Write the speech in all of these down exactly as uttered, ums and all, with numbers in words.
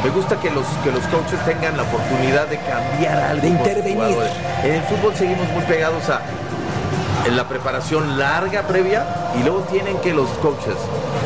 Me gusta que los, que los coaches tengan la oportunidad de cambiar algo. De intervenir. En el fútbol seguimos muy pegados a en la preparación larga previa y luego tienen que los coaches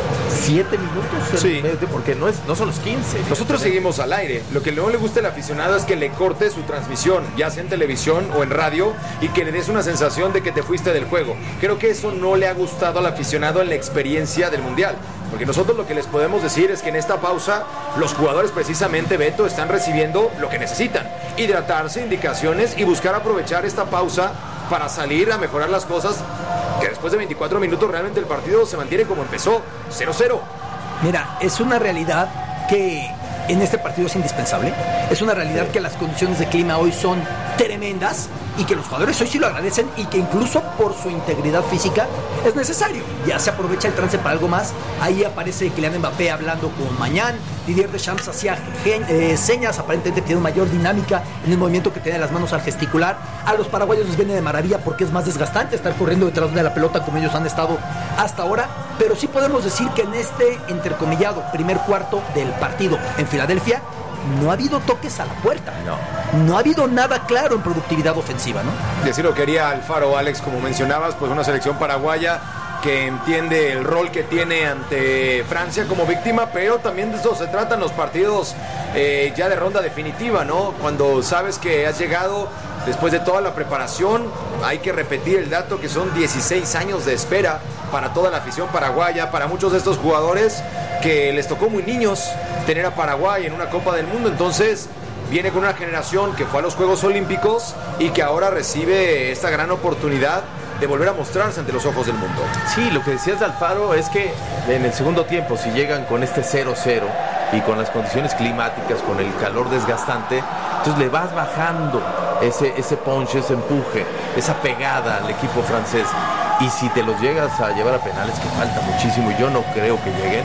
siete minutos, sí, porque no es no son los quince. Nosotros seguimos al aire. Lo que no le gusta al aficionado es que le corte su transmisión, ya sea en televisión o en radio, y que le des una sensación de que te fuiste del juego. Creo que eso no le ha gustado al aficionado en la experiencia del Mundial. Porque nosotros lo que les podemos decir es que en esta pausa los jugadores precisamente, Beto, están recibiendo lo que necesitan. Hidratarse, indicaciones y buscar aprovechar esta pausa para salir a mejorar las cosas, que después de veinticuatro minutos realmente el partido se mantiene como empezó, cero cero. Mira, es una realidad que en este partido es indispensable. Es una realidad que las condiciones de clima hoy son tremendas y que los jugadores hoy sí lo agradecen y que incluso por su integridad física es necesario. Ya se aprovecha el trance para algo más. Ahí aparece Kylian Mbappé hablando con Mañán. Didier Deschamps hacía gen, eh, señas, aparentemente tiene mayor dinámica en el movimiento que tiene las manos al gesticular. A los paraguayos les viene de maravilla porque es más desgastante estar corriendo detrás de la pelota como ellos han estado hasta ahora. Pero sí podemos decir que en este entrecomillado primer cuarto del partido en Filadelfia no ha habido toques a la puerta. No. No ha habido nada claro en productividad ofensiva, ¿no? Decir lo quería Alfaro, Alex, como mencionabas, pues una selección paraguaya que entiende el rol que tiene ante Francia como víctima, pero también de eso se tratan los partidos eh, ya de ronda definitiva, ¿no? Cuando sabes que has llegado después de toda la preparación, hay que repetir el dato que son dieciséis años de espera para toda la afición paraguaya, para muchos de estos jugadores que les tocó muy niños tener a Paraguay en una Copa del Mundo. Entonces viene con una generación que fue a los Juegos Olímpicos y que ahora recibe esta gran oportunidad de volver a mostrarse ante los ojos del mundo. Sí, lo que decías de Alfaro es que en el segundo tiempo, si llegan con este cero cero y con las condiciones climáticas, con el calor desgastante, entonces le vas bajando ese, ese punch, ese empuje, esa pegada al equipo francés. Y si te los llegas a llevar a penales, que falta muchísimo, y yo no creo que lleguen,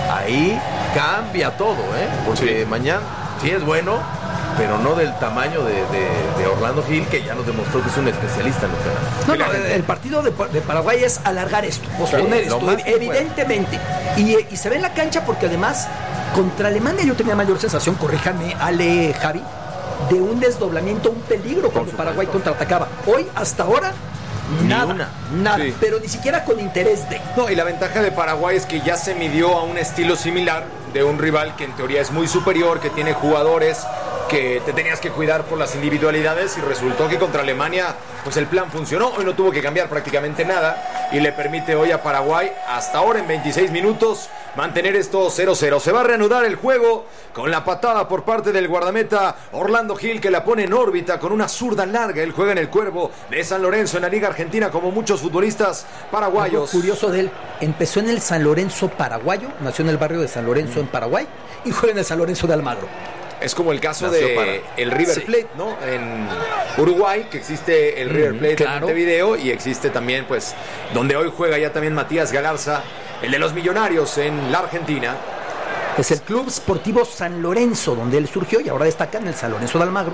ahí cambia todo, ¿eh? Porque sí, mañana sí es bueno, pero no del tamaño de, de, de Orlando Gil, que ya nos demostró que es un especialista en los penales. No, no, el, el partido de, de Paraguay es alargar esto, posponer sí, esto, evidentemente. Y, y se ve en la cancha porque además, contra Alemania yo tenía mayor sensación, corríjame, Ale, Javi, de un desdoblamiento, un peligro cuando Paraguay contraatacaba. Hoy, hasta ahora, nada, ni una. nada, sí, pero ni siquiera con interés de. No, y la ventaja de Paraguay es que ya se midió a un estilo similar de un rival que en teoría es muy superior, que tiene jugadores que te tenías que cuidar por las individualidades, y resultó que contra Alemania pues el plan funcionó. Hoy no tuvo que cambiar prácticamente nada y le permite hoy a Paraguay, hasta ahora en veintiséis minutos, mantener esto cero cero. Se va a reanudar el juego con la patada por parte del guardameta Orlando Gil, que la pone en órbita con una zurda larga. Él juega en el Cuervo de San Lorenzo en la Liga Argentina, como muchos futbolistas paraguayos. Algo curioso de él, empezó en el San Lorenzo paraguayo, nació en el barrio de San Lorenzo mm. en Paraguay, y juega en el San Lorenzo de Almagro. Es como el caso de para... el River Plate, sí, ¿no? En Uruguay, que existe el River Plate, mm, claro, en Montevideo, y existe también, pues, donde hoy juega ya también Matías Galarza, el de los Millonarios en la Argentina. Es el Club Sportivo San Lorenzo, donde él surgió y ahora destaca en el San Lorenzo de Almagro.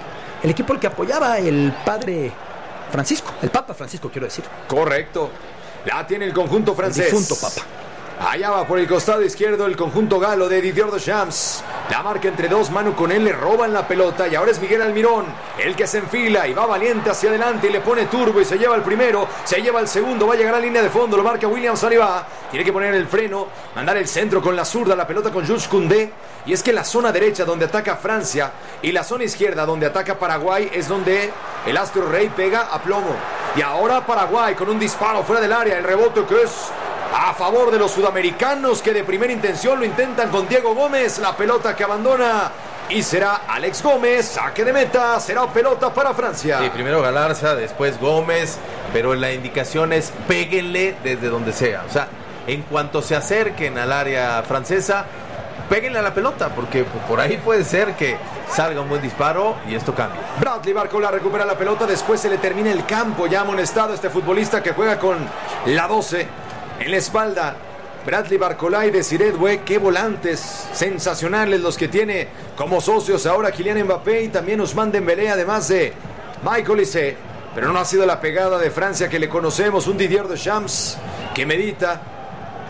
El equipo al que apoyaba el padre Francisco, el Papa Francisco, quiero decir. Correcto. La tiene el conjunto francés. El difunto Papa. Allá va por el costado izquierdo el conjunto galo de Didier Deschamps. La marca entre dos, Manu con él, le roban la pelota y ahora es Miguel Almirón el que se enfila y va valiente hacia adelante y le pone turbo y se lleva el primero, se lleva el segundo, va a llegar a la línea de fondo, lo marca William Saliba. Tiene que poner el freno, mandar el centro con la zurda, la pelota con Jules Koundé. Y es que la zona derecha donde ataca Francia y la zona izquierda donde ataca Paraguay es donde el Astro Rey pega a plomo. Y ahora Paraguay con un disparo fuera del área, el rebote que es a favor de los sudamericanos, que de primera intención lo intentan con Diego Gómez. La pelota que abandona y será Alex Gómez, saque de meta, será pelota para Francia. Sí, primero Galarza, después Gómez, pero la indicación es péguenle desde donde sea. O sea, en cuanto se acerquen al área francesa, péguenle a la pelota, porque por ahí puede ser que salga un buen disparo y esto cambia. Bradley Barcola recupera la pelota, después se le termina el campo, ya amonestado este futbolista que juega con la doce en la espalda. Bradley Barcola y Desiré Doué, qué volantes sensacionales los que tiene como socios ahora Kylian Mbappé y también Ousmane Dembélé, además de Michael Olise. Pero no ha sido la pegada de Francia que le conocemos, un Didier Deschamps que medita.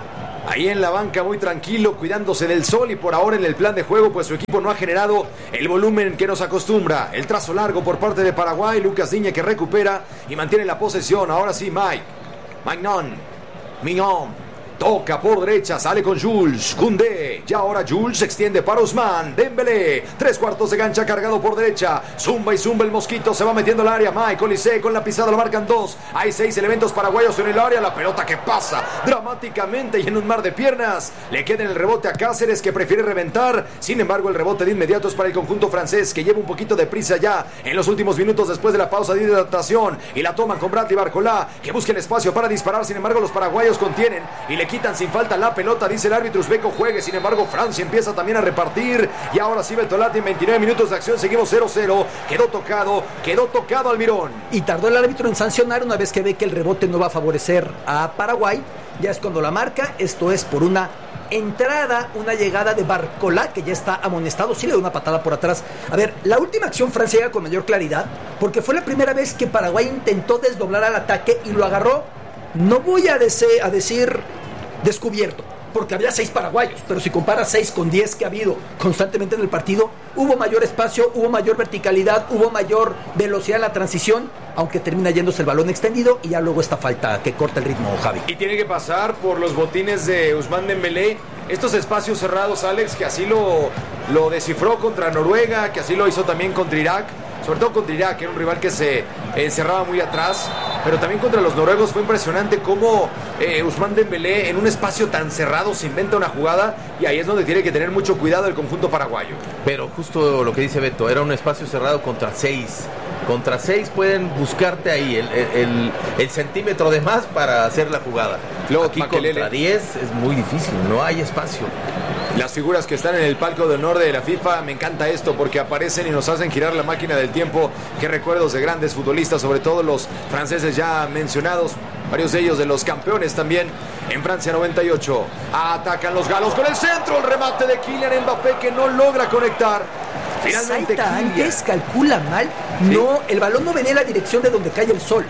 ahí en la banca muy tranquilo, cuidándose del sol, y por ahora en el plan de juego pues su equipo no ha generado el volumen que nos acostumbra. El trazo largo por parte de Paraguay, Lucas Digne que recupera y mantiene la posesión. Ahora sí Mike, Magnon, Mignon. Toca por derecha, sale con Jules, Koundé, y ahora Jules se extiende para Ousmane Dembélé, tres cuartos de cancha cargado por derecha, zumba y zumba el mosquito, se va metiendo al área, Mike Olise con la pisada, lo marcan dos, hay seis elementos paraguayos en el área, la pelota que pasa dramáticamente y en un mar de piernas, le queda en el rebote a Cáceres que prefiere reventar, sin embargo el rebote de inmediato es para el conjunto francés que lleva un poquito de prisa ya en los últimos minutos después de la pausa de hidratación, y la toman con Bradley Barcolá que busca el espacio para disparar, sin embargo los paraguayos contienen y le quitan sin falta la pelota, dice el árbitro uzbeco juegue, sin embargo Francia empieza también a repartir, y ahora sí Bertolatti en veintinueve minutos de acción, seguimos cero cero, quedó tocado, quedó tocado Almirón. Y tardó el árbitro en sancionar una vez que ve que el rebote no va a favorecer a Paraguay, ya es cuando la marca, esto es por una entrada, una llegada de Barcolá que ya está amonestado, sí le da una patada por atrás. A ver, la última acción Francia llega con mayor claridad, porque fue la primera vez que Paraguay intentó desdoblar al ataque y lo agarró, no voy a, dese- a decir... descubierto, porque había seis paraguayos, pero si comparas seis con diez que ha habido constantemente en el partido, hubo mayor espacio, hubo mayor verticalidad, hubo mayor velocidad en la transición, aunque termina yéndose el balón extendido y ya luego esta falta que corta el ritmo, Javi. Y tiene que pasar por los botines de Ousmane Dembélé, estos espacios cerrados, Alex, que así lo, lo descifró contra Noruega, que así lo hizo también contra Irak, sobre todo contra Irak, que era un rival que se encerraba muy atrás, pero también contra los noruegos fue impresionante cómo eh, Ousmane Dembélé en un espacio tan cerrado se inventa una jugada, y ahí es donde tiene que tener mucho cuidado el conjunto paraguayo. Pero justo lo que dice Beto, era un espacio cerrado contra seis. Contra seis pueden buscarte ahí el, el, el, el centímetro de más para hacer la jugada. Luego, aquí Makelele. Contra diez es muy difícil, no hay espacio. Las figuras que están en el palco de honor de la FIFA, me encanta esto porque aparecen y nos hacen girar la máquina del tiempo. Qué recuerdos de grandes futbolistas, sobre todo los franceses ya mencionados, varios de ellos de los campeones también en Francia noventa y ocho. Atacan los galos con el centro, el remate de Kylian Mbappé que no logra conectar. Finalmente Saita Kylian. antes calcula mal, Sí. no, el balón no venía en la dirección de donde cae el sol,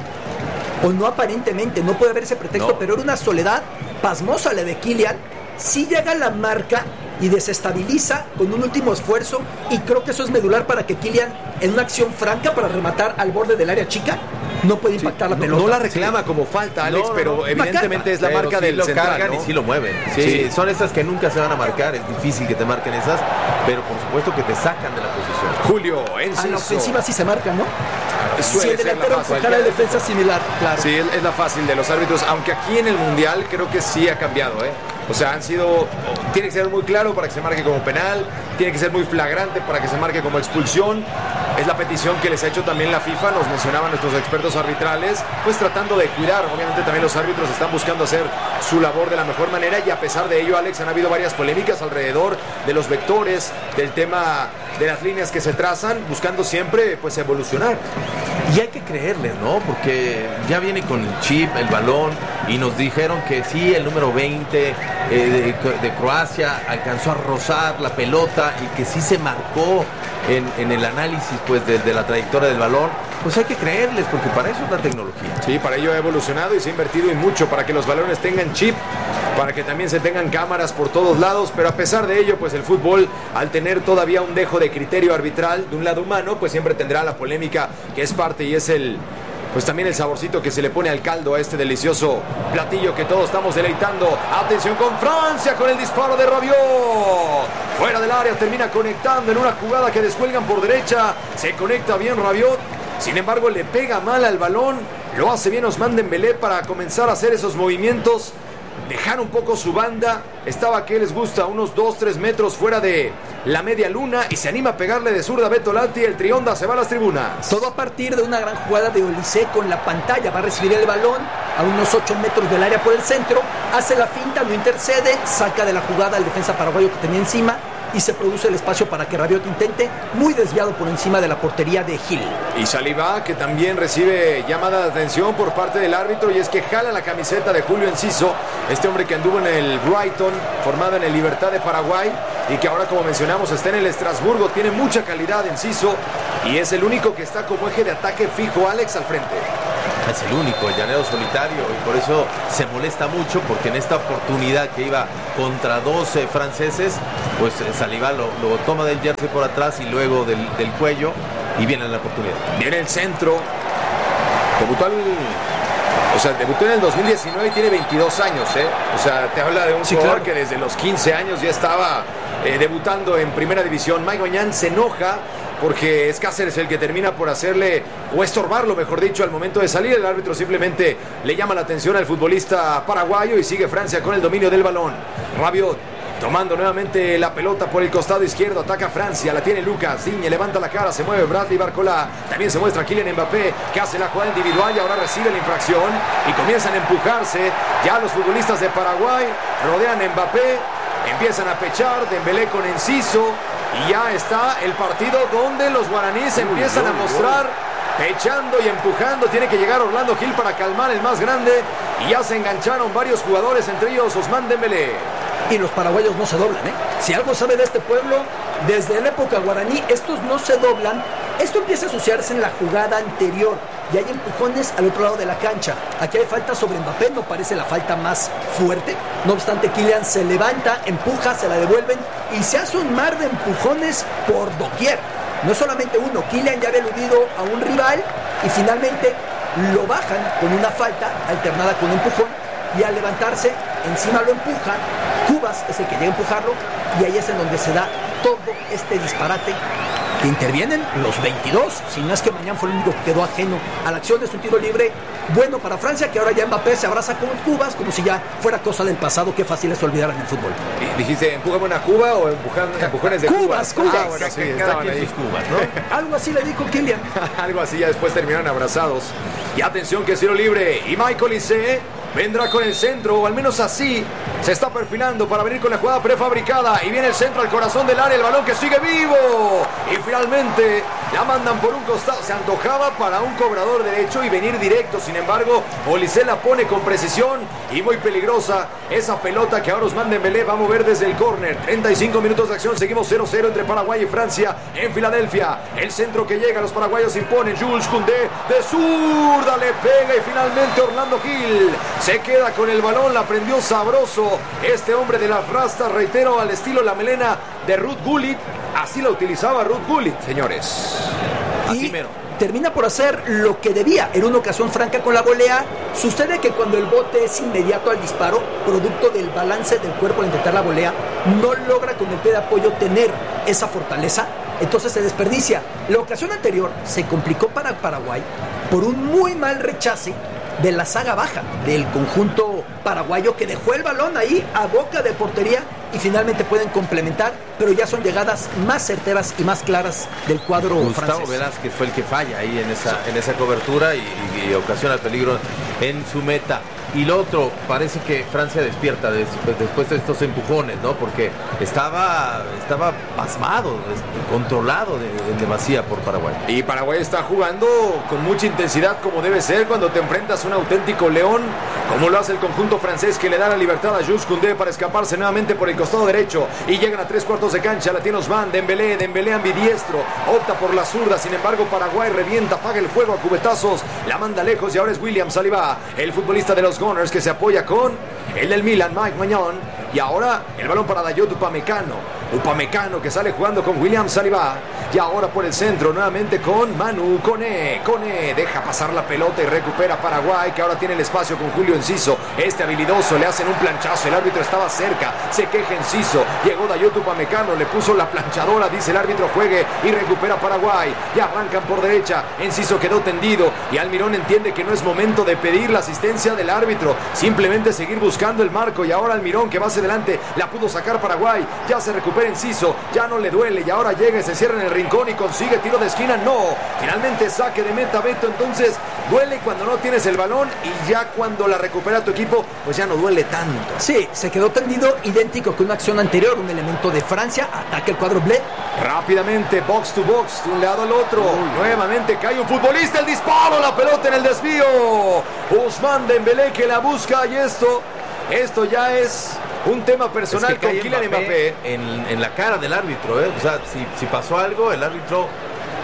o no aparentemente, no puede haber ese pretexto, No. pero era una soledad pasmosa la de Kylian. Sí llega la marca y desestabiliza con un último esfuerzo, y creo que eso es medular para que Kylian, en una acción franca para rematar al borde del área chica, no puede impactar la No, pelota. no la reclama como falta, Alex, No, no, pero no. evidentemente es la Pero marca sí del lo central, cargan ¿no? y sí lo mueven. Sí, Sí. son esas que nunca se van a marcar, es difícil que te marquen esas, pero por supuesto que te sacan de la posición. Julio A Enciso. la ofensiva sí se marca, ¿no? Suele Si el ser la delantero fácil. empujara al defensa similar, claro. Sí, es, es la fácil de los árbitros, aunque aquí en el Mundial creo que sí ha cambiado, ¿eh? O sea, han sido... Tiene que ser muy claro para que se marque como penal, tiene que ser muy flagrante para que se marque como expulsión. Es la petición que les ha hecho también la FIFA, nos mencionaban nuestros expertos arbitrales, pues tratando de cuidar. Obviamente también los árbitros están buscando hacer su labor de la mejor manera, y a pesar de ello, Alex, han habido varias polémicas alrededor de los vectores, del tema de las líneas que se trazan, buscando siempre pues evolucionar. Y hay que creerles, ¿no? Porque ya viene con el chip, el balón, y nos dijeron que sí, el número veinte eh, de, de Croacia alcanzó a rozar la pelota y que sí se marcó en, en el análisis pues de, de la trayectoria del balón. Pues hay que creerles, porque para eso es la tecnología. Sí, para ello ha evolucionado y se ha invertido en mucho para que los balones tengan chip, para que también se tengan cámaras por todos lados, pero a pesar de ello, pues el fútbol, al tener todavía un dejo de criterio arbitral de un lado humano, pues siempre tendrá la polémica que es parte y es el, pues también el saborcito que se le pone al caldo a este delicioso platillo que todos estamos deleitando. Atención con Francia, con el disparo de Rabiot, fuera del área, termina conectando en una jugada que descuelgan por derecha, se conecta bien Rabiot. Sin embargo, le pega mal al balón, lo hace bien Ousmane Dembélé para comenzar a hacer esos movimientos, dejar un poco su banda. Estaba, que les gusta, unos dos tres metros fuera de la media luna, y se anima a pegarle de zurda a Bertolatti. El Trionda se va a las tribunas. Todo a partir de una gran jugada de Olise con la pantalla. Va a recibir el balón a unos ocho metros del área por el centro, hace la finta, no intercede, saca de la jugada al defensa paraguayo que tenía encima, y se produce el espacio para que Rabiot intente, muy desviado por encima de la portería de Gil. Y Saliba, que también recibe llamada de atención por parte del árbitro, y es que jala la camiseta de Julio Enciso, este hombre que anduvo en el Brighton, formado en el Libertad de Paraguay, y que ahora, como mencionamos, está en el Estrasburgo. Tiene mucha calidad Enciso, y es el único que está como eje de ataque fijo, Alex, al frente. Es el único, el llanero solitario, y por eso se molesta mucho, porque en esta oportunidad que iba contra doce franceses, pues Saliba lo, lo toma del jersey por atrás y luego del, del cuello, y viene la oportunidad. Viene el centro. Debutó al... O sea, debutó en el dos mil diecinueve y tiene veintidós años, ¿eh? O sea, te habla de un sí, jugador claro. que desde los quince años ya estaba eh, debutando en primera división. Mike Maignan se enoja porque es Cáceres el que termina por hacerle, o estorbarlo, mejor dicho, al momento de salir. El árbitro simplemente le llama la atención al futbolista paraguayo y sigue Francia con el dominio del balón. Rabiot tomando nuevamente la pelota por el costado izquierdo, ataca Francia, la tiene Lucas Digne, levanta la cara, se mueve Bradley Barcola, también se muestra Kylian Mbappé, que hace la jugada individual y ahora recibe la infracción y comienzan a empujarse. Ya los futbolistas de Paraguay rodean a Mbappé, empiezan a pechar, Dembélé con Enciso, y ya está el partido donde los guaraníes uy, empiezan uy, a mostrar uy. pechando y empujando. Tiene que llegar Orlando Gil para calmar el más grande, y ya se engancharon varios jugadores, entre ellos Ousmane Dembélé. Y los paraguayos no se doblan, ¿eh? Si algo sabe de este pueblo, desde la época guaraní, estos no se doblan. Esto empieza a asociarse en la jugada anterior y hay empujones al otro lado de la cancha. Aquí hay falta sobre Mbappé, no parece la falta más fuerte. No obstante, Kylian se levanta, empuja, se la devuelven y se hace un mar de empujones por doquier. No solamente uno, Kylian ya había eludido a un rival y finalmente lo bajan con una falta alternada con un empujón, y al levantarse encima lo empujan. Cubas es el que llega a empujarlo, y ahí es en donde se da todo este disparate, que intervienen los veintidós, si no es que Maignan fue el único que quedó ajeno a la acción. Es un tiro libre bueno para Francia, que ahora ya Mbappé se abraza con Cubas como si ya fuera cosa del pasado. Qué fácil es olvidar en el fútbol. ¿Dijiste empujame una Cuba o empujan, empujones de Cubas? Cubas, Cubas. Ah, bueno, sí, cada quien sus Cubas, ¿no? Algo así le dijo Kylian. Algo así, ya después terminaron abrazados. Y atención que es tiro libre, y Michael Olise vendrá con el centro, o al menos así se está perfilando para venir con la jugada prefabricada, y viene el centro al corazón del área, el balón que sigue vivo, y finalmente la mandan por un costado. Se antojaba para un cobrador derecho y venir directo, sin embargo Olise la pone con precisión y muy peligrosa esa pelota que ahora Ousmane Dembélé va a mover desde el córner. Treinta y cinco minutos de acción, seguimos cero cero entre Paraguay y Francia en Filadelfia. El centro que llega, los paraguayos imponen, Jules Koundé de zurda le pega, y finalmente Orlando Gil se queda con el balón. La prendió sabroso este hombre de las rastas, reitero, al estilo la melena de Ruud Gullit. Así la utilizaba Ruud Gullit, señores. Así y mero. Termina por hacer lo que debía en una ocasión franca con la volea. Sucede que cuando el bote es inmediato al disparo, producto del balance del cuerpo al intentar la volea, no logra con el pie de apoyo tener esa fortaleza, entonces se desperdicia. La ocasión anterior se complicó para Paraguay por un muy mal rechace de la saga baja del conjunto paraguayo, que dejó el balón ahí a boca de portería, y finalmente pueden complementar, pero ya son llegadas más certeras y más claras del cuadro Gustavo francés. Velázquez fue el que falla ahí en esa, en esa cobertura y, y ocasiona el peligro en su meta. Y lo otro, parece que Francia despierta después, después de estos empujones, ¿no? Porque estaba, estaba pasmado, controlado de, de demasía por Paraguay. Y Paraguay está jugando con mucha intensidad, como debe ser cuando te enfrentas a un auténtico león, como lo hace el conjunto francés, que le da la libertad a Jules Koundé para escaparse nuevamente por el costado derecho, y llegan a tres cuartos de cancha. La tiene Ousmane Dembélé, Dembélé ambidiestro, opta por la zurda, sin embargo Paraguay revienta, apaga el fuego a cubetazos, la manda lejos, y ahora es William Saliba, el futbolista de los Gunners, que se apoya con el del Milan, Mike Maignan, y ahora el balón para Dayot Upamecano, Upamecano que sale jugando con William Saliba, y ahora por el centro nuevamente con Manu Koné, Koné deja pasar la pelota y recupera Paraguay, que ahora tiene el espacio con Julio Enciso, este habilidoso, le hacen un planchazo, el árbitro estaba cerca, se queja Enciso, llegó Dayot Upamecano, le puso la planchadora, dice el árbitro juegue, y recupera Paraguay, y arrancan por derecha, Enciso quedó tendido, y Almirón entiende que no es momento de pedir la asistencia del árbitro, simplemente seguir buscando el marco, y ahora Almirón, que va hacia adelante, la pudo sacar Paraguay, ya se recupera Enciso, ya no le duele, y ahora llega y se cierra en el rincón y consigue tiro de esquina, no, finalmente saque de meta Beto. Entonces duele cuando no tienes el balón, y ya cuando la recupera tu equipo, pues ya no duele tanto. Sí, se quedó tendido, idéntico que una acción anterior, un elemento de Francia, ataca el cuadro bleu. Rápidamente, box to box, de un lado al otro, uy, nuevamente cae un futbolista, el disparo, la pelota en el desvío, Ousmane Dembélé que la busca, y esto, esto ya es un tema personal es que con Kylian Mbappé, Mbappé. En, en la cara del árbitro, ¿eh? O sea, si, si pasó algo, el árbitro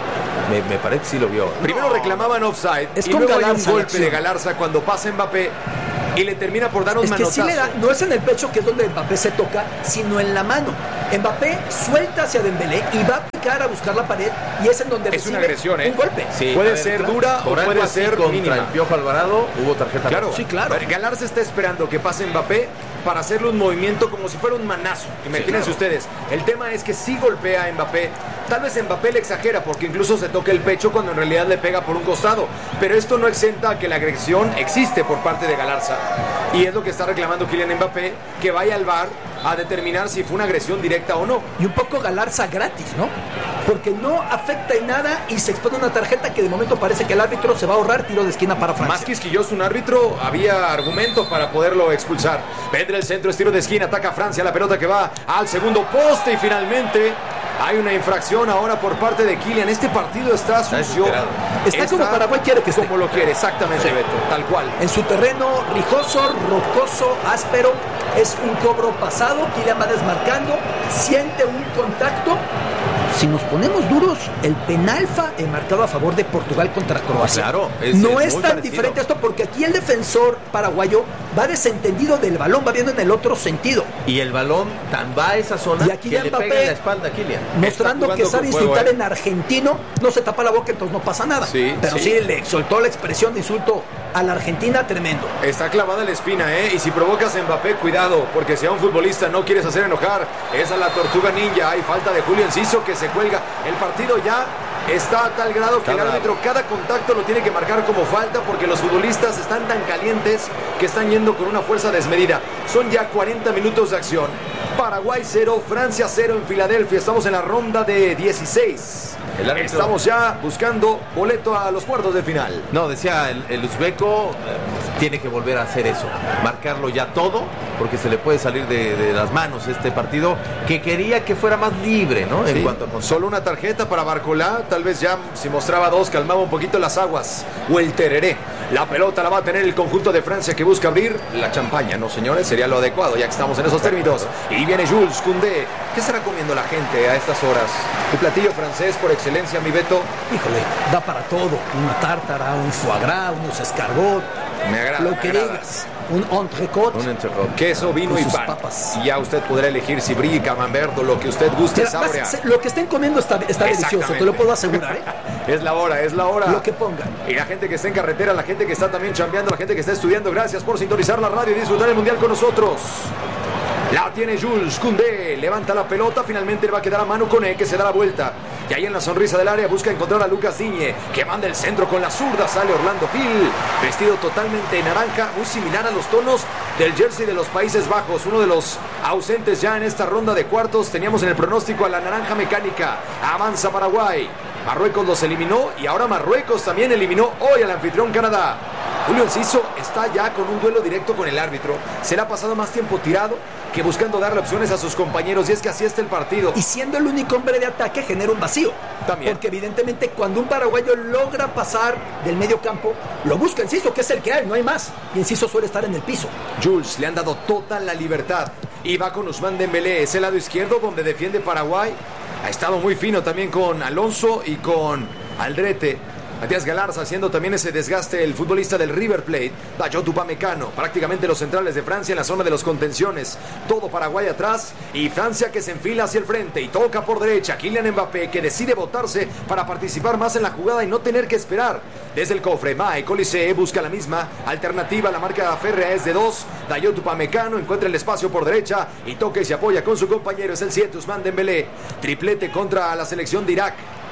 Me, me parece que sí lo vio. Primero No. reclamaban offside Es y con luego hay un Galarza la golpe acción. de Galarza cuando pasa Mbappé y le termina por dar un Es que manotazo. sí le da, no es en el pecho que es donde Mbappé se toca, sino en la mano. Mbappé suelta hacia Dembélé y va a picar a buscar la pared y es en donde Es recibe una agresión, ¿eh? un golpe. Sí, Puede a ver, ser claro, dura o por algo puede así ser contra mínima. el Piojo Alvarado hubo tarjeta Claro, roja. Sí, claro. Galarza está esperando que pase Mbappé para hacerle un movimiento como si fuera un manazo. Imagínense Sí, claro. ustedes. El tema es que sí golpea a Mbappé. Tal vez Mbappé le exagera porque incluso se toca el pecho cuando en realidad le pega por un costado. Pero esto no exenta a que la agresión existe por parte de Galarza. Y es lo que está reclamando Kylian Mbappé, que vaya al V A R a determinar si fue una agresión directa o no. Y un poco Galarza gratis, ¿no? Porque no afecta en nada y se expone una tarjeta que de momento parece que el árbitro se va a ahorrar tiro de esquina para Francia. Más quisquilloso un árbitro, había argumento para poderlo expulsar. Vendrá el centro, estilo de esquina, ataca Francia, la pelota que va al segundo poste y finalmente hay una infracción ahora por parte de Kylian. Este partido está sucio. desesperado. Está como Paraguay quiere que esté. Como lo quiere, exactamente, Sí. Beto, tal cual. En su terreno rijoso, rocoso, áspero, es un cobro pasado, Kylian va desmarcando, siente un contacto. Si nos ponemos duros, el penal fa eh, marcado a favor de Portugal contra Croacia. Claro, es- no es es, muy tan parecido. diferente esto porque aquí el defensor paraguayo va desentendido del balón, va viendo en el otro sentido, Y el balón tan va a esa zona Y aquí que ya le Mbappé- pega en la espalda a Kylian. mostrando jugando que sabe con fuego, insultar ¿eh? en argentino, no se tapa la boca, entonces no pasa nada. Sí, Pero sí. sí. le soltó la expresión de insulto a la Argentina tremendo. Está clavada la espina, ¿eh? Y si provocas a Mbappé, cuidado, porque si a un futbolista no quieres hacer enojar, es a la tortuga ninja. Hay falta de Julio Enciso que se cuelga. El partido ya está a tal grado que Está el bravo. árbitro cada contacto lo tiene que marcar como falta porque los futbolistas están tan calientes que están yendo con una fuerza desmedida. Son ya cuarenta minutos de acción. Paraguay cero, Francia cero en Filadelfia. Estamos en la ronda de dieciséis. El árbitro- Estamos ya buscando boleto a los cuartos de final. No, decía el, el uzbeco eh, tiene que volver a hacer eso, marcarlo ya todo, porque se le puede salir de, de las manos este partido, que quería que fuera más libre, ¿no? En Sí, cuanto a control. solo una tarjeta para Barcolá, tal vez ya si mostraba dos calmaba un poquito las aguas o el tereré. La pelota la va a tener el conjunto de Francia que busca abrir la champaña, ¿no, señores? Sería lo adecuado, ya que estamos en esos términos. Y viene Jules Koundé. ¿Qué estará comiendo la gente a estas horas? Un platillo francés por excelencia, mi Beto. Híjole, da para todo. Una tártara, un foie gras, unos escargot, Me agrada, lo me que agrada. digas. Un entrecote. Un entrecot. Queso, vino Con y sus pan. papas. Y ya usted podrá elegir si brie, camembert o lo que usted guste, Mira, vas- saborear. se- lo que estén comiendo está, está delicioso, te lo puedo asegurar, ¿eh? Es la hora, es la hora. Lo que pongan. Y la gente que está en carretera, la gente que está también chambeando, la gente que está estudiando, gracias por sintonizar la radio y disfrutar el Mundial con nosotros. La tiene Jules Koundé, levanta la pelota, finalmente le va a quedar a Manu Koné que se da la vuelta. Y ahí en la sonrisa del área busca encontrar a Lucas Digne, que manda el centro con la zurda, sale Orlando Gil, vestido totalmente naranja, muy similar a los tonos del jersey de los Países Bajos, uno de los ausentes ya en esta ronda de cuartos. Teníamos en el pronóstico a la naranja mecánica, avanza Paraguay. Marruecos los eliminó y ahora Marruecos también eliminó hoy al anfitrión Canadá. Julio Enciso está ya con un duelo directo con el árbitro. Se le ha pasado más tiempo tirado que buscando darle opciones a sus compañeros. Y es que así está el partido. Y siendo el único hombre de ataque genera un vacío. También. Porque evidentemente cuando un paraguayo logra pasar del medio campo, lo busca Enciso, que es el que hay, no hay más. Y Enciso suele estar en el piso. Jules le han dado toda la libertad. Y va con Ousmane Dembélé, ese lado izquierdo donde defiende Paraguay. Ha estado muy fino también con Alonso y con Aldrete. Matías Galarza haciendo también ese desgaste, el futbolista del River Plate. Dayot Upamecano, prácticamente los centrales de Francia en la zona de los contenciones. Todo Paraguay atrás y Francia que se enfila hacia el frente y toca por derecha. Kylian Mbappé que decide botarse para participar más en la jugada y no tener que esperar. Desde el cofre, Mae Colise busca la misma alternativa, la marca férrea es de dos. Dayot Upamecano encuentra el espacio por derecha y toca y se apoya con su compañero, es el siete, Ousmane Dembélé. Triplete contra la selección de Irak.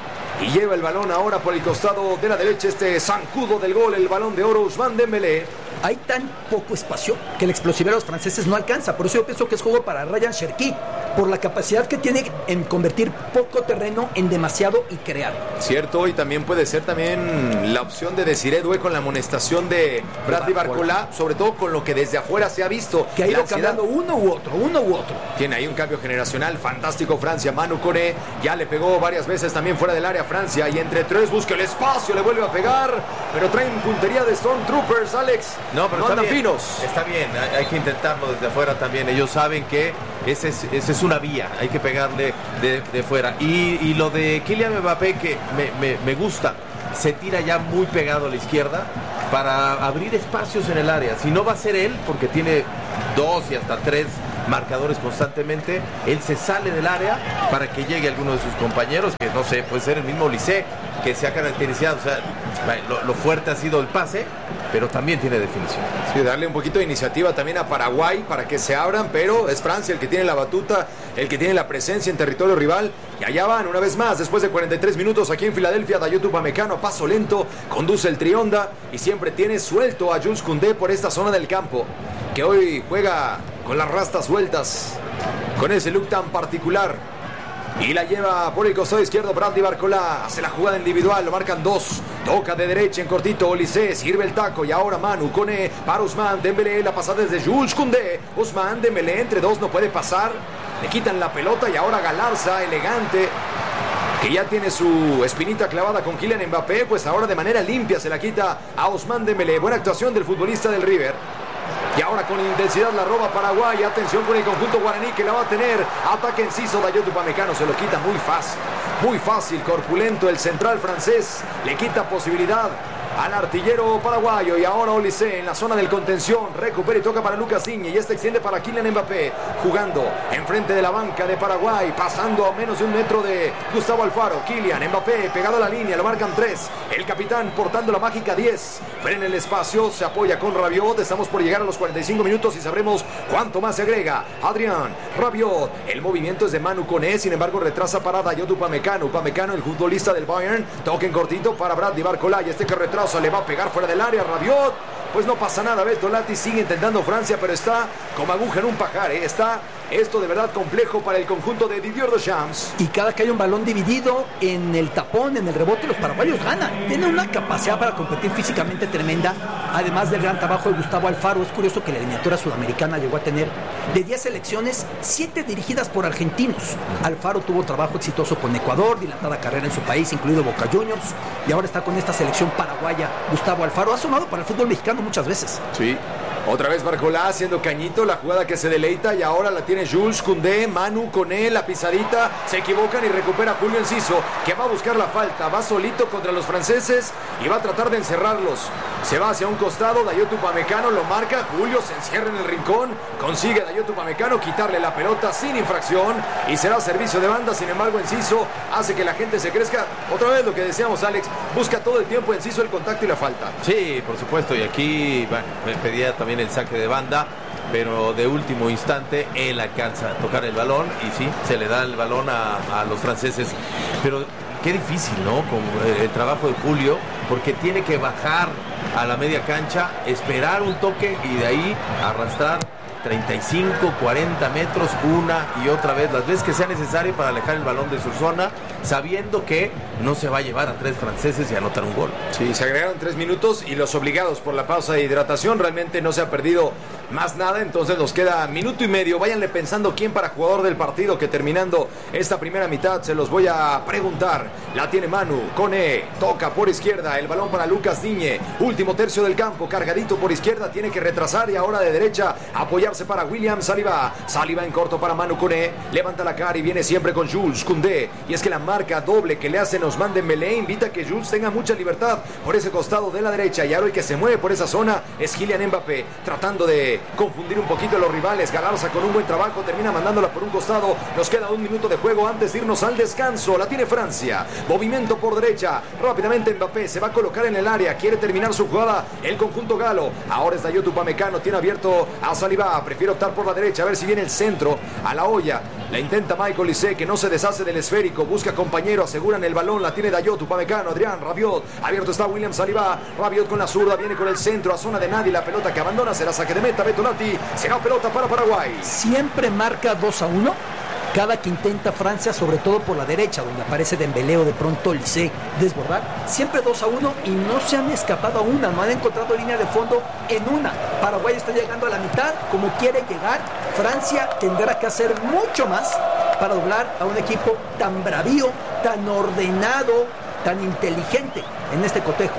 Y lleva el balón ahora por el costado de la derecha, este zancudo del gol, el balón de oro, Ousmane Dembélé. Hay tan poco espacio que el explosivo de los franceses no alcanza. Por eso yo pienso que es juego para Ryan Cherki, por la capacidad que tiene en convertir poco terreno en demasiado y crear. Cierto, y también puede ser también la opción de Desiré Doué con la amonestación de Bradley Barcolá, sobre todo con lo que desde afuera se ha visto. Que ha La ido ansiedad. cambiando uno u otro, uno u otro. Tiene ahí un cambio generacional fantástico Francia. Manu Koné ya le pegó varias veces también fuera del área Francia. Y entre tres busca el espacio, le vuelve a pegar. Pero traen puntería de Stormtroopers, Alex. No, pero está andan bien, finos. está bien, hay, hay que intentarlo desde afuera también. Ellos saben que esa es, esa es una vía, hay que pegarle de, de fuera. Y, y lo de Kylian Mbappé, que me, me, me gusta, se tira ya muy pegado a la izquierda para abrir espacios en el área. Si no va a ser él, porque tiene dos y hasta tres marcadores constantemente, él se sale del área para que llegue alguno de sus compañeros, que no sé, puede ser el mismo Olise, que se ha caracterizado, o sea, lo, lo fuerte ha sido el pase, pero también tiene definición. Sí, darle un poquito de iniciativa también a Paraguay para que se abran, pero es Francia el que tiene la batuta, el que tiene la presencia en territorio rival, y allá van una vez más, después de cuarenta y tres minutos aquí en Filadelfia. Dayot Upamecano, paso lento, conduce el trionda y siempre tiene suelto a Jules Koundé por esta zona del campo, que hoy juega con las rastas sueltas, con ese look tan particular, y la lleva por el costado izquierdo Bradley Barcola, hace la jugada individual, lo marcan dos, toca de derecha en cortito Olise, sirve el taco y ahora Manu Koné para Ousmane Dembélé, la pasada desde Jules Koundé, Ousmane Dembélé entre dos no puede pasar, le quitan la pelota y ahora Galarza, elegante, que ya tiene su espinita clavada con Kylian Mbappé, pues ahora de manera limpia se la quita a Ousmane Dembélé. Buena actuación del futbolista del River. Y ahora con intensidad la roba Paraguay. Atención con el conjunto guaraní que la va a tener. Ataque enciso, Dayot Upamecano se lo quita muy fácil. Muy fácil, corpulento el central francés. Le quita posibilidad al artillero paraguayo. Y ahora Olise en la zona del contención. Recupera y toca para Lucas Digne. Y este extiende para Kylian Mbappé. Jugando enfrente de la banca de Paraguay. Pasando a menos de un metro de Gustavo Alfaro. Kylian Mbappé pegado a la línea. Lo marcan tres. El capitán portando la mágica diez. Frena el espacio. Se apoya con Rabiot. Estamos por llegar a los cuarenta y cinco minutos y sabremos cuánto más se agrega. Adrián Rabiot. El movimiento es de Manu Koné. Sin embargo retrasa para Dayot Upamecano. Upamecano, el futbolista del Bayern. Toque en cortito para Bradley Barcola. Y este que retrasa le va a pegar fuera del área. Rabiot, pues no pasa nada. Bertolatti sigue intentando Francia, pero está como aguja en un pajar, ¿eh? Está esto de verdad complejo para el conjunto de Didier Deschamps. Y cada que hay un balón dividido en el tapón, en el rebote, los paraguayos ganan. Tienen una capacidad para competir físicamente tremenda, además del gran trabajo de Gustavo Alfaro. Es curioso que la eliminatoria sudamericana llegó a tener de diez selecciones, siete dirigidas por argentinos. Alfaro tuvo trabajo exitoso con Ecuador, dilatada carrera en su país, incluido Boca Juniors, y ahora está con esta selección paraguaya. Gustavo Alfaro ha sonado para el fútbol mexicano muchas veces. Sí. Otra vez Barcola haciendo cañito, la jugada que se deleita y ahora la tiene Jules Koundé, Manu Koné, la pisadita, se equivocan y recupera Julio Enciso, que va a buscar la falta, va solito contra los franceses y va a tratar de encerrarlos. Se va hacia un costado, Dayot Upamecano lo marca, Julio se encierra en el rincón, consigue Dayot Upamecano quitarle la pelota sin infracción y será servicio de banda. Sin embargo Enciso hace que la gente se crezca. Otra vez lo que decíamos, Alex, busca todo el tiempo Enciso el contacto y la falta. Sí, por supuesto, y aquí bueno, me pedía también el saque de banda, pero de último instante él alcanza a tocar el balón y sí, se le da el balón a, a los franceses, pero qué difícil, ¿no? Con el trabajo de Julio, porque tiene que bajar a la media cancha, esperar un toque y de ahí arrastrar treinta y cinco, cuarenta metros una y otra vez, las veces que sea necesario para alejar el balón de su zona, sabiendo que no se va a llevar a tres franceses y anotar un gol. Sí, se agregaron tres minutos y los obligados por la pausa de hidratación, realmente no se ha perdido más nada, entonces nos queda minuto y medio. Váyanle pensando quién para jugador del partido, que terminando esta primera mitad se los voy a preguntar. La tiene Manu Koné, toca por izquierda, el balón para Lucas Digne, último tercio del campo, cargadito por izquierda, tiene que retrasar y ahora de derecha apoyarse para William Saliba. Saliba en corto para Manu Koné, levanta la cara y viene siempre con Jules Koundé, y es que la marca doble que le hacen Ousmane Dembélé invita a que Jules tenga mucha libertad por ese costado de la derecha, y ahora el que se mueve por esa zona es Kylian Mbappé, tratando de confundir un poquito a los rivales. Galarza con un buen trabajo termina mandándola por un costado. Nos queda un minuto de juego antes de irnos al descanso. La tiene Francia, movimiento por derecha, rápidamente Mbappé se va a colocar en el área, quiere terminar su jugada el conjunto galo. Ahora es Dayot Upamecano, tiene abierto a Saliba, prefiere optar por la derecha a ver si viene el centro a la olla. La intenta Michael Olise, que no se deshace del esférico, busca compañero, aseguran el balón, la tiene Dayot Upamecano, Adrián Rabiot, abierto está William Saliba, Rabiot con la zurda, viene con el centro a zona de nadie, la pelota que abandona será saque de meta, Bertolatti, será pelota para Paraguay. Siempre marca dos a uno cada que intenta Francia, sobre todo por la derecha, donde aparece Dembélé o de pronto Olise desbordar. Siempre dos a uno y no se han escapado a una, no han encontrado línea de fondo en una. Paraguay está llegando a la mitad como quiere llegar. Francia tendrá que hacer mucho más para doblar a un equipo tan bravío, tan ordenado, tan inteligente en este cotejo.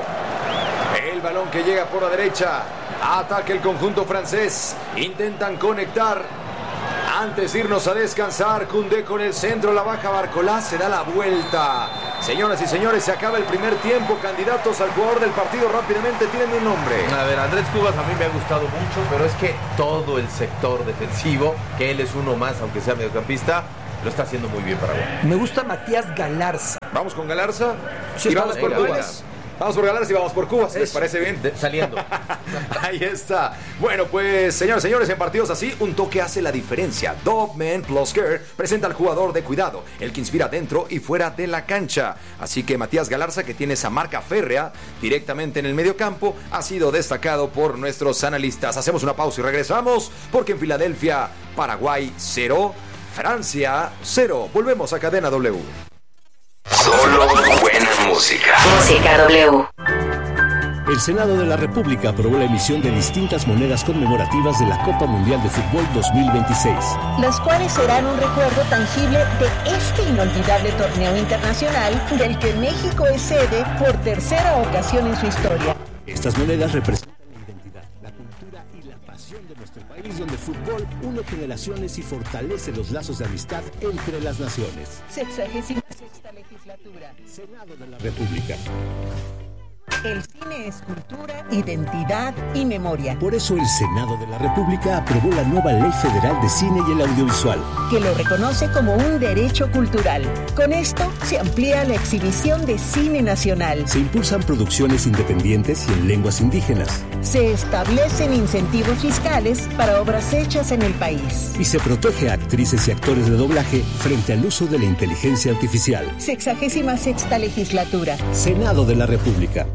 El balón que llega por la derecha, ataca el conjunto francés, intentan conectar Antes de irnos a descansar, Koundé con el centro, la baja Barcolá, se da la vuelta. Señoras y señores, se acaba el primer tiempo. Candidatos al jugador del partido rápidamente tienen un nombre. A ver, Andrés Cubas a mí me ha gustado mucho, pero es que todo el sector defensivo, que él es uno más, aunque sea mediocampista, lo está haciendo muy bien Paraguay. Me gusta Matías Galarza. Vamos con Galarza. Sí, y vamos venga, por Cubas. venga. Vamos por Galarza y vamos por Cubas. ¿Les parece bien? De, saliendo. Ahí está. Bueno, pues, señores, señores, en partidos así, un toque hace la diferencia. Dogman Plus Care presenta al jugador de cuidado, el que inspira dentro y fuera de la cancha. Así que Matías Galarza, que tiene esa marca férrea directamente en el mediocampo, ha sido destacado por nuestros analistas. Hacemos una pausa y regresamos, porque en Filadelfia, Paraguay cero, Francia cero. Volvemos a Cadena W. Solo buena música. Música W. El Senado de la República aprobó la emisión de distintas monedas conmemorativas de la Copa Mundial de Fútbol dos mil veintiséis. Las cuales serán un recuerdo tangible de este inolvidable torneo internacional del que México es sede por tercera ocasión en su historia. Estas monedas representan la identidad, la cultura y la pasión de nuestro país, donde el fútbol une generaciones y fortalece los lazos de amistad entre las naciones. Sexagésima sexta legislatura. Senado de la República. El cine es cultura, identidad y memoria. Por eso el Senado de la República aprobó la nueva Ley Federal de Cine y el Audiovisual, que lo reconoce como un derecho cultural. Con esto se amplía la exhibición de cine nacional. Se impulsan producciones independientes y en lenguas indígenas. Se establecen incentivos fiscales para obras hechas en el país. Y se protege a actrices y actores de doblaje frente al uso de la inteligencia artificial. Sexagésima sexta legislatura. Senado de la República.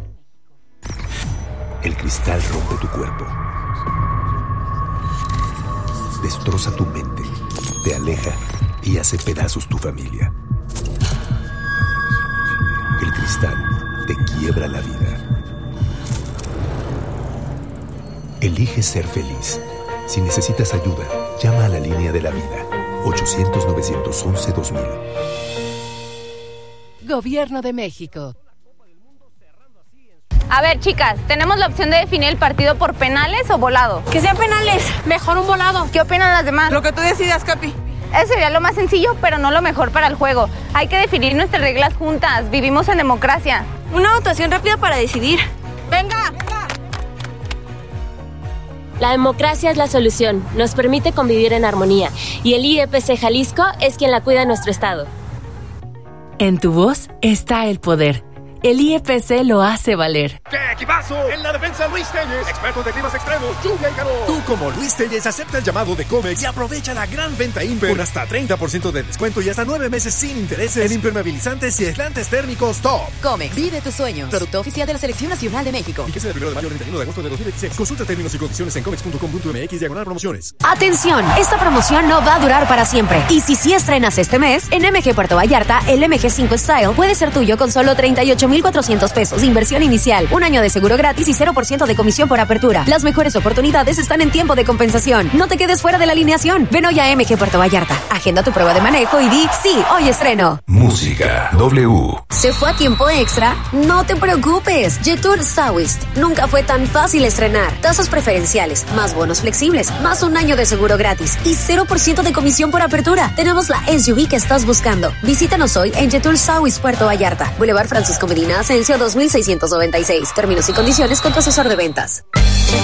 El cristal rompe tu cuerpo, destroza tu mente, te aleja y hace pedazos tu familia. El cristal te quiebra la vida. Elige ser feliz. Si necesitas ayuda, llama a la línea de la vida. ochocientos, novecientos once, dos mil. Gobierno de México. A ver, chicas, tenemos la opción de definir el partido por penales o volado. Que sean penales, mejor un volado. ¿Qué opinan las demás? Lo que tú decidas, Capi. Eso sería lo más sencillo, pero no lo mejor para el juego. Hay que definir nuestras reglas juntas. Vivimos en democracia. Una votación rápida para decidir. ¡Venga! ¡Venga! La democracia es la solución. Nos permite convivir en armonía. Y el I E P C Jalisco es quien la cuida en nuestro estado. En tu voz está el poder. El I E P C lo hace valer. ¡Qué equipazo! En la defensa, Luis Telles, experto de climas extremos, lluvia y calor. Tú, como Luis Telles, acepta el llamado de Comex y aprovecha la gran venta Imper con hasta treinta por ciento de descuento y hasta nueve meses sin intereses en impermeabilizantes y aislantes térmicos Top. Comex, vive tus sueños. Producto oficial de la Selección Nacional de México. Y que sea del primero de mayo al treinta y uno de agosto de dos mil veintiséis. Consulta términos y condiciones en comex punto com punto m x diagonal promociones. Atención, esta promoción no va a durar para siempre. Y si sí estrenas este mes, en M G Puerto Vallarta, el M G cinco Style puede ser tuyo con solo treinta y ocho mil cuatrocientos pesos de inversión inicial, un año de seguro gratis y cero por ciento de comisión por apertura. Las mejores oportunidades están en tiempo de compensación. No te quedes fuera de la alineación. Ven hoy a M G Puerto Vallarta. Agenda tu prueba de manejo y di, sí, hoy estreno. Música W. ¿Se fue a tiempo extra? No te preocupes. Jetour Southwest nunca fue tan fácil estrenar. Tasas preferenciales, más bonos flexibles, más un año de seguro gratis y cero por ciento de comisión por apertura. Tenemos la S U V que estás buscando. Visítanos hoy en Jetour Southwest Puerto Vallarta. Boulevard Francisco Medina Asensio dos mil seiscientos noventa y seis. Términos y condiciones con tu asesor de ventas.